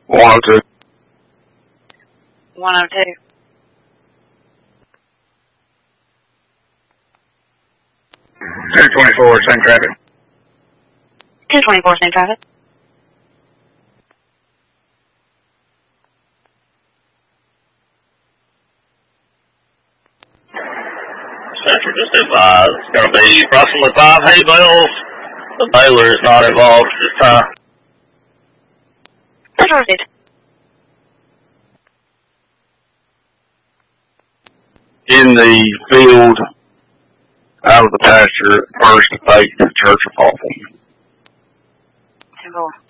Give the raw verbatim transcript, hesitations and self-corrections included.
one oh two. one oh two. two twenty-four, same traffic. two twenty-four, same traffic. Central just advised it's going to be approximately five hay bales. The baler is not involved at this time. Central received. In the field, out of the pasture, first to face the Church of Awful. ten four.